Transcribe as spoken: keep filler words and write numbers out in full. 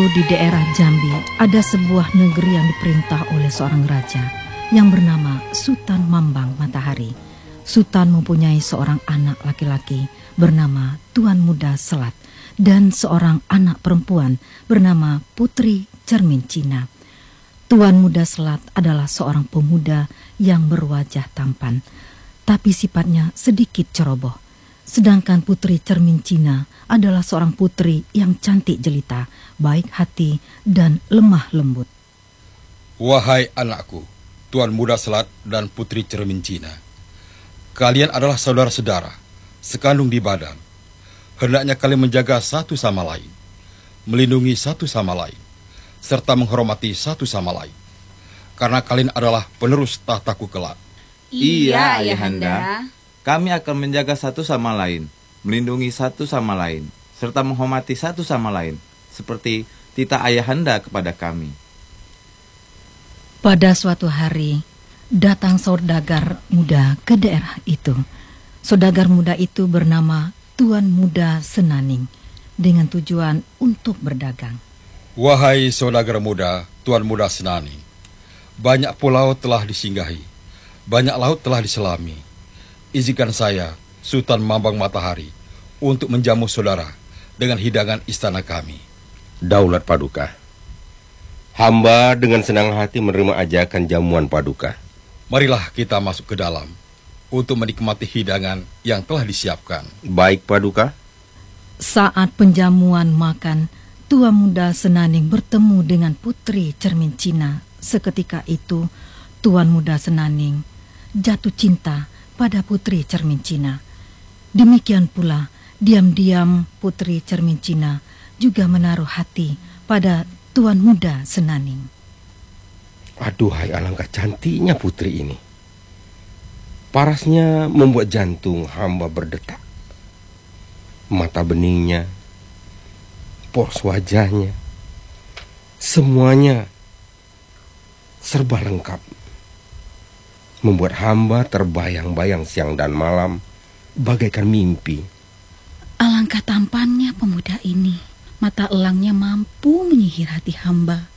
Dulu di daerah Jambi ada sebuah negeri yang diperintah oleh seorang raja yang bernama Sultan Mambang Matahari. Sultan mempunyai seorang anak laki-laki bernama Tuan Muda Selat dan seorang anak perempuan bernama Putri Cermin Cina. Tuan Muda Selat adalah seorang pemuda yang berwajah tampan, tapi sifatnya sedikit ceroboh. Sedangkan Putri Cermin Cina adalah seorang putri yang cantik jelita, baik hati dan lemah lembut. Wahai anakku, Tuan Muda Selat dan Putri Cermin Cina, kalian adalah saudara-saudara, sekandung di badan. Hendaknya kalian menjaga satu sama lain, melindungi satu sama lain, serta menghormati satu sama lain, karena kalian adalah penerus tahtaku kelak. Iya, Ayahanda. Kami akan menjaga satu sama lain, melindungi satu sama lain, serta menghormati satu sama lain, seperti titah Ayahanda kepada kami. Pada suatu hari, datang saudagar muda ke daerah itu. Saudagar muda itu bernama Tuan Muda Senaning, dengan tujuan untuk berdagang. Wahai saudagar muda, Tuan Muda Senaning, banyak pulau telah disinggahi, banyak laut telah diselami. Izinkan saya, Sultan Mambang Matahari, untuk menjamu saudara dengan hidangan istana kami. Daulat Paduka, hamba dengan senang hati menerima ajakan jamuan Paduka. Marilah kita masuk ke dalam untuk menikmati hidangan yang telah disiapkan. Baik, Paduka. Saat penjamuan makan, Tuan Muda Senaning bertemu dengan Putri Cermin Cina. Seketika itu, Tuan Muda Senaning jatuh cinta pada Putri Cermin Cina. Demikian pula, diam-diam Putri Cermin Cina juga menaruh hati pada Tuan Muda Senaning. Aduhai, alangkah cantiknya putri ini. Parasnya membuat jantung hamba berdetak. Mata beningnya, poros wajahnya, semuanya serba lengkap, membuat hamba terbayang-bayang siang dan malam bagaikan mimpi. Alangkah tampannya pemuda ini. Mata elangnya mampu menyihir hati hamba.